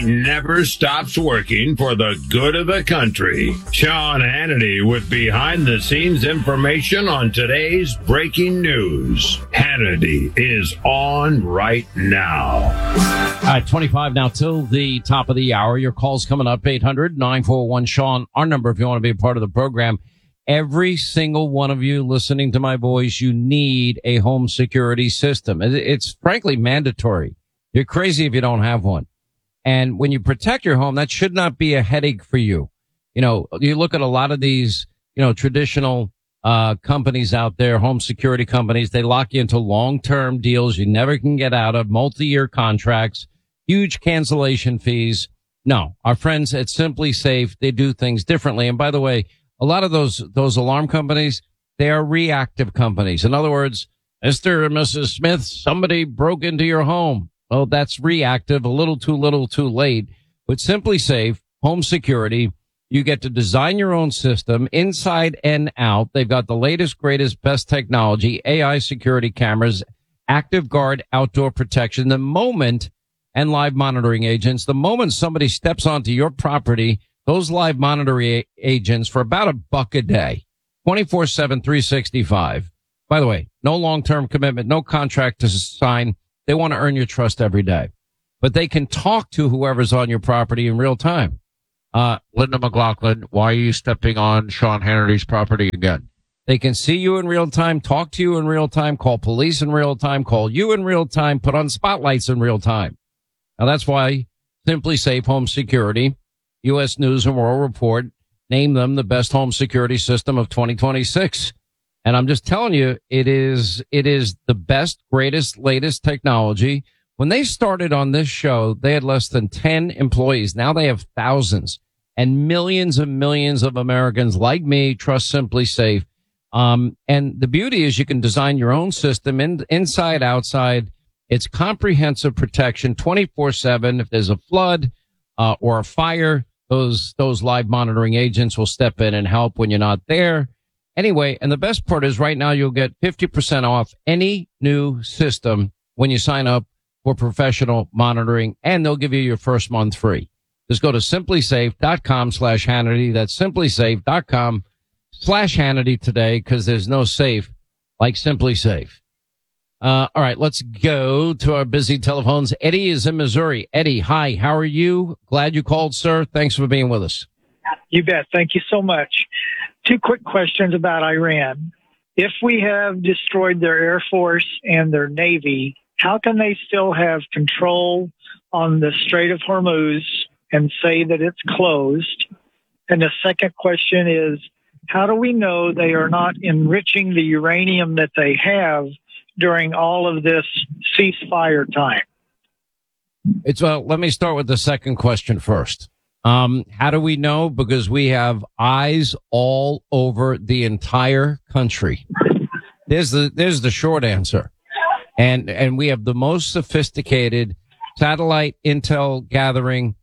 He never stops working for the good of the country. Sean Hannity with behind-the-scenes information on today's breaking news. Hannity is on right now. All right, 25 now till the top of the hour. Your call's coming up, 800-941-SEAN. Our number if you want to be a part of the program. Every single one of you listening to my voice, you need a home security system. It's frankly mandatory. You're crazy if you don't have one. And when you protect your home, that should not be a headache for you. You know, you look at a lot of these, traditional companies out there, home security companies, they lock you into long-term deals you never can get out of, multi-year contracts, huge cancellation fees. No, our friends at Simply Safe, they do things differently. And by the way, a lot of those alarm companies, they are reactive companies. In other words, Mr. and Mrs. Smith, somebody broke into your home. Well, that's reactive, a little too late. With Simply Safe Home Security, you get to design your own system inside and out. They've got the latest, greatest, best technology, AI security cameras, Active Guard outdoor protection. The moment, and live monitoring agents, the moment somebody steps onto your property, those live monitoring agents for about $1 a day, 24/7, 365. By the way, no long-term commitment, no contract to sign. They want to earn your trust every day, but they can talk to whoever's on your property in real time. Linda McLaughlin, why are you stepping on Sean Hannity's property again? They can see you in real time, talk to you in real time, call police in real time, call you in real time, put on spotlights in real time. Now that's why Simply Safe Home Security, U.S. News and World Report, named them the best home security system of 2026. And I'm just telling you, it is the best, greatest, latest technology. When they started on this show, they had less than 10 employees. Now they have thousands, and millions of Americans like me trust Simply Safe. And the beauty is you can design your own system inside, outside. It's comprehensive protection 24/7. If there's a flood, or a fire, those live monitoring agents will step in and help when you're not there. Anyway, and the best part is right now you'll get 50% off any new system when you sign up for professional monitoring, and they'll give you your first month free. Just go to simplysafe.com/Hannity. That's simplysafe.com/Hannity today, because there's no safe like Simply Safe. All right, let's go to our busy telephones. Eddie is in Missouri. Eddie, hi, how are you? Glad you called, sir. Thanks for being with us. You bet. Thank you so much. 2 quick questions about Iran. If we have destroyed their Air Force and their Navy, how can they still have control on the Strait of Hormuz and say that it's closed? And the second question is, how do we know they are not enriching the uranium that they have during all of this ceasefire time? Let me start with the second question first. How do we know? Because we have eyes all over the entire country. There's the short answer. And we have the most sophisticated satellite intel gathering,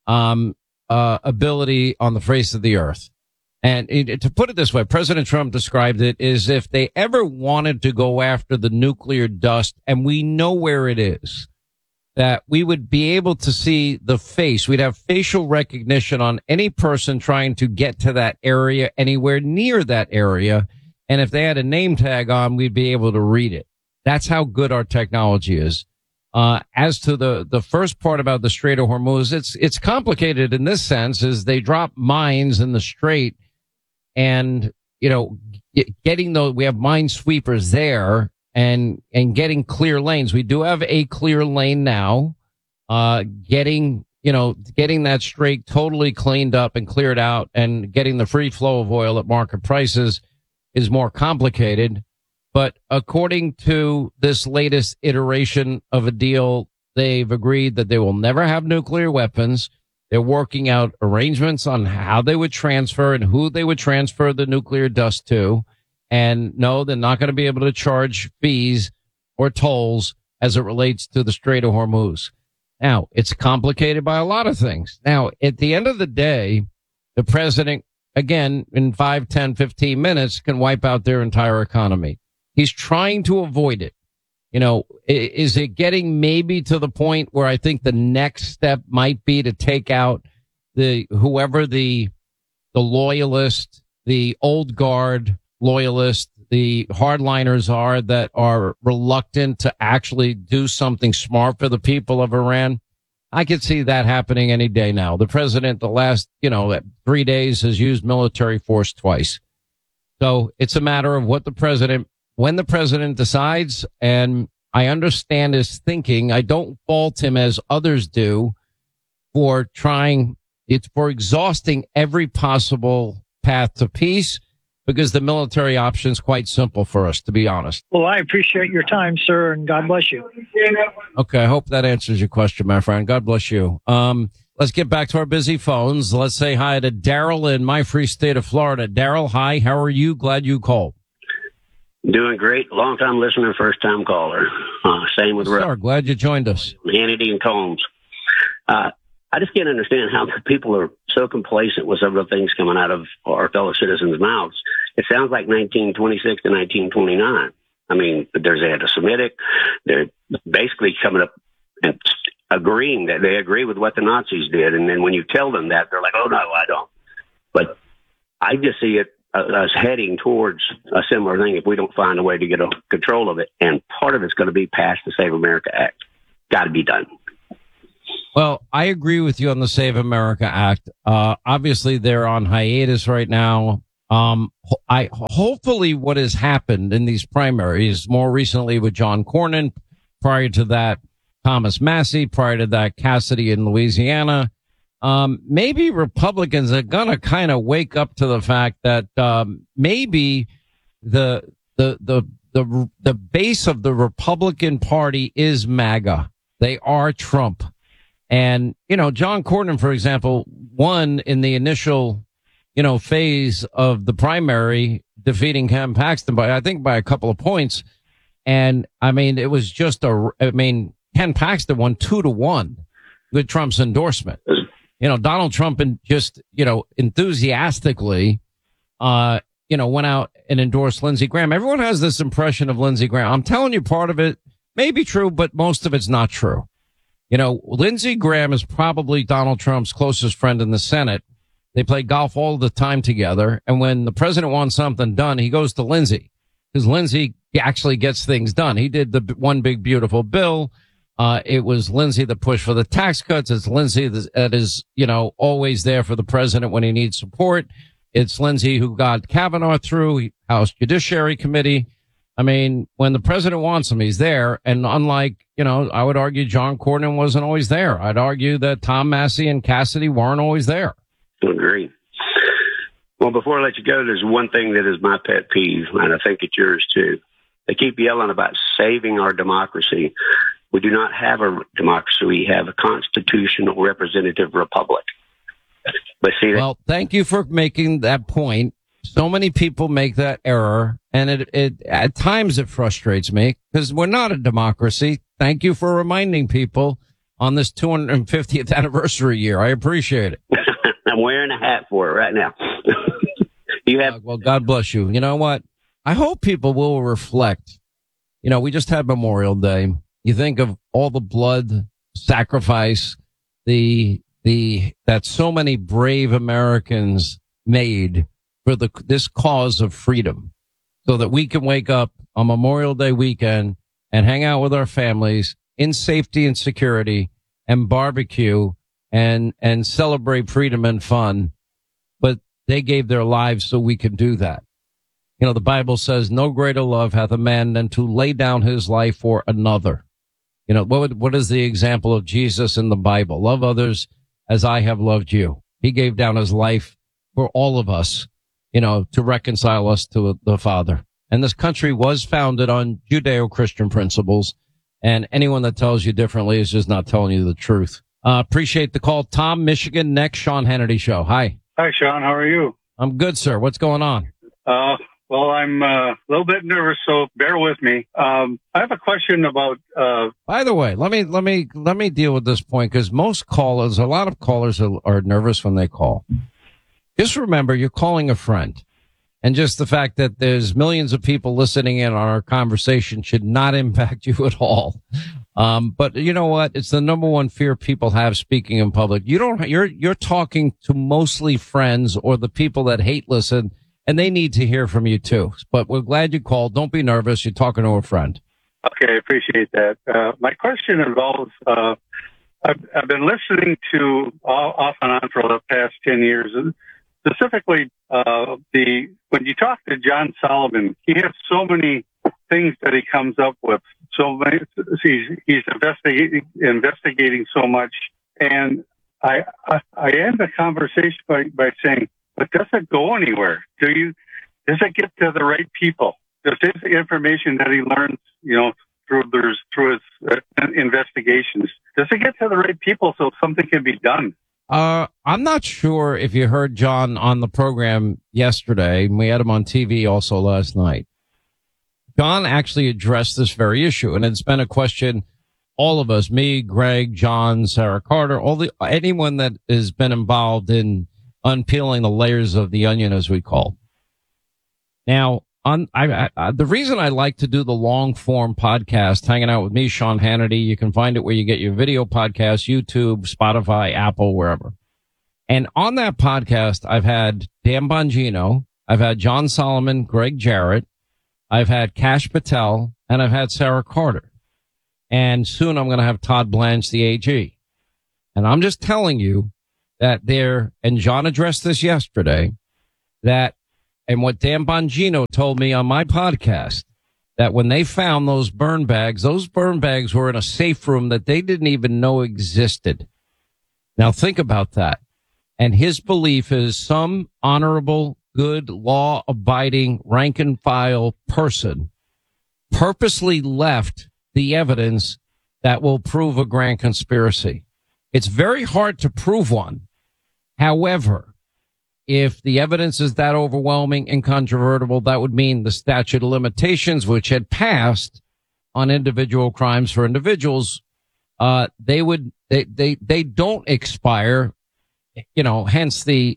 ability on the face of the earth. And to put it this way, President Trump described it as if they ever wanted to go after the nuclear dust, and we know where it is, that we would be able to see the face. We'd have facial recognition on any person trying to get to that area, anywhere near that area. And if they had a name tag on, we'd be able to read it. That's how good our technology is. As to the first part about the Strait of Hormuz, it's complicated in this sense, is they drop mines in the strait, and, we have minesweepers there and getting clear lanes. We do have a clear lane now. Getting that strait totally cleaned up and cleared out and getting the free flow of oil at market prices is more complicated. But according to this latest iteration of a deal, they've agreed that they will never have nuclear weapons. They're working out arrangements on how they would transfer and who they would transfer the nuclear dust to. And no, they're not going to be able to charge fees or tolls as it relates to the Strait of Hormuz. Now, it's complicated by a lot of things. Now, at the end of the day, the president, again, in 5, 10, 15 minutes, can wipe out their entire economy. He's trying to avoid it. Is it getting maybe to the point where I think the next step might be to take out whoever the loyalist, the old guard loyalist, the hardliners are that are reluctant to actually do something smart for the people of Iran? I could see that happening any day now. The president, the last, 3 days has used military force twice. So it's a matter of when the president decides, and I understand his thinking. I don't fault him as others do for exhausting every possible path to peace, because the military option is quite simple for us, to be honest. Well, I appreciate your time, sir, and God bless you. Okay, I hope that answers your question, my friend. God bless you. Let's get back to our busy phones. Let's say hi to Daryl in my free state of Florida. Daryl, hi. How are you? Glad you called. Doing great. Long-time listener, first-time caller. Same with Sir, glad you joined us. Hannity and Combs. I just can't understand how people are so complacent with some of the things coming out of our fellow citizens' mouths. It sounds like 1926 to 1929. I mean, there's anti-Semitic. They're basically coming up and agreeing that they agree with what the Nazis did. And then when you tell them that, they're like, oh, no, I don't. But I just see it us heading towards a similar thing if we don't find a way to get control of it. And part of it's going to be passed the Save America Act. Got to be done. Well, I agree with you on the Save America Act. Obviously, they're on hiatus right now. Hopefully what has happened in these primaries, more recently with John Cornyn, prior to that, Thomas Massey, prior to that, Cassidy in Louisiana, maybe Republicans are going to kind of wake up to the fact that, maybe the base of the Republican Party is MAGA. They are Trump. And, John Cornyn, for example, won in the initial, phase of the primary, defeating Ken Paxton by a couple of points. And I mean, it was just Ken Paxton won 2-1 with Trump's endorsement. Donald Trump enthusiastically, went out and endorsed Lindsey Graham. Everyone has this impression of Lindsey Graham. I'm telling you, part of it may be true, but most of it's not true. Lindsey Graham is probably Donald Trump's closest friend in the Senate. They play golf all the time together. And when the president wants something done, he goes to Lindsey, because Lindsey actually gets things done. He did the one big, beautiful bill. It was Lindsey that pushed for the tax cuts. It's Lindsey that is, always there for the president when he needs support. It's Lindsey who got Kavanaugh through House Judiciary Committee. I mean, when the president wants him, he's there. And unlike, I would argue John Cornyn wasn't always there. I'd argue that Tom Massey and Cassidy weren't always there. I agree. Well, before I let you go, there's one thing that is my pet peeve, and I think it's yours too. They keep yelling about saving our democracy. We do not have a democracy. We have a constitutional representative republic. But see, well, thank you for making that point. So many people make that error, and it at times it frustrates me because we're not a democracy. Thank you for reminding people on this 250th anniversary year. I appreciate it. I'm wearing a hat for it right now. Well, God bless you. You know what? I hope people will reflect. We just had Memorial Day. You think of all the blood, sacrifice, that so many brave Americans made for this cause of freedom, so that we can wake up on Memorial Day weekend and hang out with our families in safety and security and barbecue and celebrate freedom and fun. But they gave their lives so we can do that. The Bible says no greater love hath a man than to lay down his life for another. What is the example of Jesus in the Bible? Love others as I have loved you. He gave down his life for all of us, to reconcile us to the Father. And this country was founded on Judeo-Christian principles. And anyone that tells you differently is just not telling you the truth. Appreciate the call. Tom, Michigan, next Sean Hannity Show. Hi. Hi, Sean. How are you? I'm good, sir. What's going on? Well, I'm a little bit nervous, so bear with me. I have a question about. By the way, let me deal with this point, because a lot of callers are nervous when they call. Just remember, you're calling a friend. And just the fact that there's millions of people listening in on our conversation should not impact you at all. But you know what? It's the number one fear people have speaking in public. You're talking to mostly friends or the people that hate listen, and they need to hear from you too. But we're glad you called. Don't be nervous. You're talking to a friend. Okay, I appreciate that. My question involves, I've been listening to off and on for the past 10 years, specifically when you talk to John Solomon, he has so many things that he comes up with. So many, he's investigating so much. And I end the conversation by saying, but does it go anywhere? Does it get to the right people? Does his information that he learns, through his investigations, does it get to the right people so something can be done? I'm not sure if you heard John on the program yesterday. We had him on TV also last night. John actually addressed this very issue, and it's been a question all of us, me, Greg, John, Sarah Carter, anyone that has been involved in unpeeling the layers of the onion, as we call. Now, the reason I like to do the long form podcast, hanging out with me, Sean Hannity, you can find it where you get your video podcasts, YouTube, Spotify, Apple, wherever. And on that podcast, I've had Dan Bongino, I've had John Solomon, Greg Jarrett, I've had Kash Patel, and I've had Sarah Carter. And soon I'm going to have Todd Blanche, the AG. And I'm just telling you that and John addressed this yesterday, and what Dan Bongino told me on my podcast, that when they found those burn bags were in a safe room that they didn't even know existed. Now think about that. And his belief is some honorable, good, law-abiding, rank-and-file person purposely left the evidence that will prove a grand conspiracy. It's very hard to prove one. However, if the evidence is that overwhelming, incontrovertible, that would mean the statute of limitations, which had passed on individual crimes for individuals, they don't expire, hence the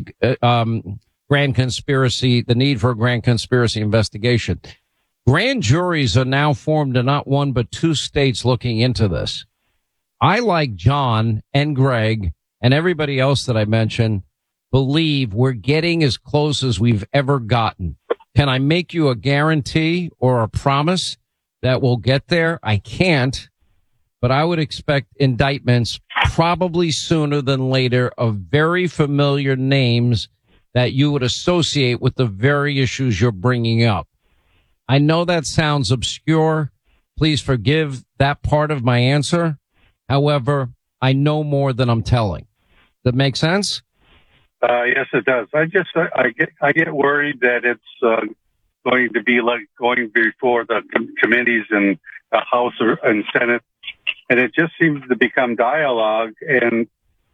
grand conspiracy, the need for a grand conspiracy investigation. Grand juries are now formed in not one but two states looking into this. I, like John and Greg and everybody else that I mentioned, believe we're getting as close as we've ever gotten. Can I make you a guarantee or a promise that we'll get there? I can't, but I would expect indictments probably sooner than later of very familiar names that you would associate with the very issues you're bringing up. I know that sounds obscure. Please forgive that part of my answer. However, I know more than I'm telling. That make sense? Yes, it does. I get worried that it's going to be like going before the committees in the House and Senate, and it just seems to become dialogue. And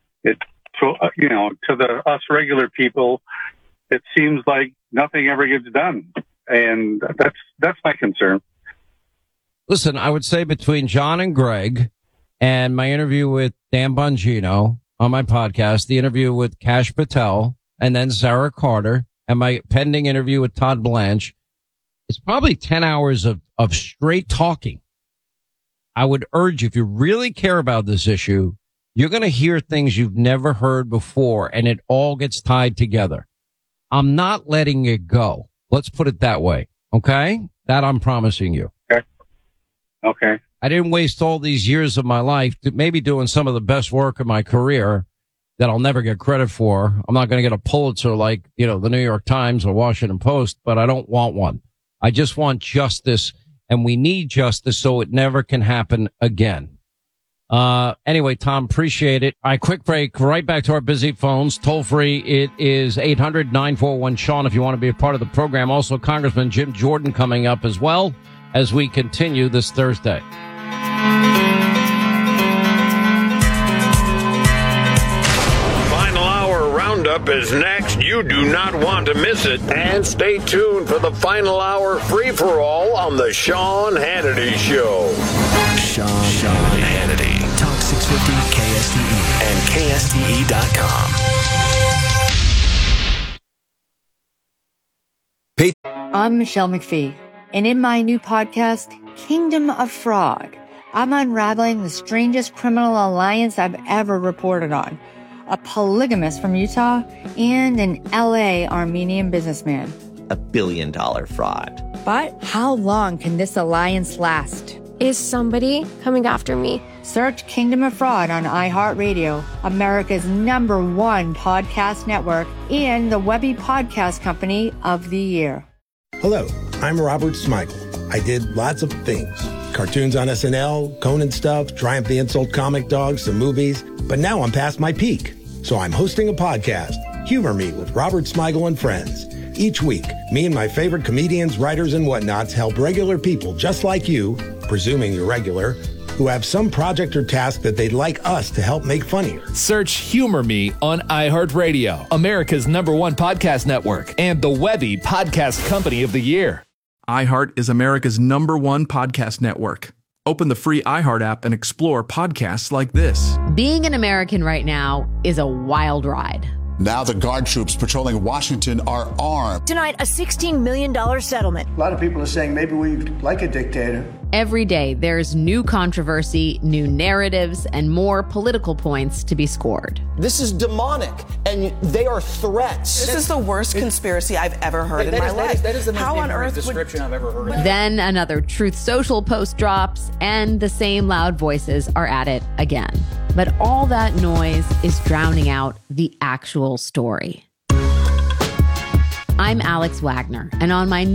to us regular people, it seems like nothing ever gets done, and that's my concern. Listen, I would say between John and Greg and my interview with Dan Bongino on my podcast, the interview with Kash Patel, and then Sarah Carter, and my pending interview with Todd Blanche, it's probably 10 hours of straight talking. I would urge you, if you really care about this issue, you're going to hear things you've never heard before, and it all gets tied together. I'm not letting it go. Let's put it that way. Okay? That I'm promising you. Okay. I didn't waste all these years of my life maybe doing some of the best work of my career that I'll never get credit for. I'm not going to get a Pulitzer like, the New York Times or Washington Post, but I don't want one. I just want justice, and we need justice so it never can happen again. Anyway, Tom, appreciate it. All right, quick break. Right back to our busy phones. Toll free. It is 800-941-SEAN if you want to be a part of the program. Also, Congressman Jim Jordan coming up as well as we continue this Thursday. Final Hour Roundup is next. You do not want to miss it. And stay tuned for the Final Hour free-for-all on the Sean Hannity Show. Sean Hannity. Talk 650 KSTE and KSTE.com. I'm Michelle McPhee, and in my new podcast, Kingdom of Fraud, I'm unraveling the strangest criminal alliance I've ever reported on. A polygamist from Utah and an LA Armenian businessman. $1 billion fraud. But how long can this alliance last? Is somebody coming after me? Search Kingdom of Fraud on iHeartRadio, America's #1 podcast network, and the Webby Podcast Company of the Year. Hello, I'm Robert Smigel. I did lots of things. Cartoons on SNL, Conan stuff, Triumph the Insult comic dogs, some movies. But now I'm past my peak. So I'm hosting a podcast, Humor Me with Robert Smigel and Friends. Each week, me and my favorite comedians, writers, and whatnots help regular people just like you, presuming you're regular, who have some project or task that they'd like us to help make funnier. Search Humor Me on iHeartRadio, America's #1 podcast network, and the Webby Podcast Company of the Year. iHeart is America's #1 podcast network. Open the free iHeart app and explore podcasts like this. Being an American right now is a wild ride. Now the guard troops patrolling Washington are armed. Tonight, a $16 million settlement. A lot of people are saying maybe we like a dictator. Every day, there's new controversy, new narratives, and more political points to be scored. This is demonic, and they are threats. This is the worst conspiracy I've ever heard in my life. That is the most How on earth description I've ever heard. Then another Truth Social post drops, and the same loud voices are at it again. But all that noise is drowning out the actual story. I'm Alex Wagner, and on my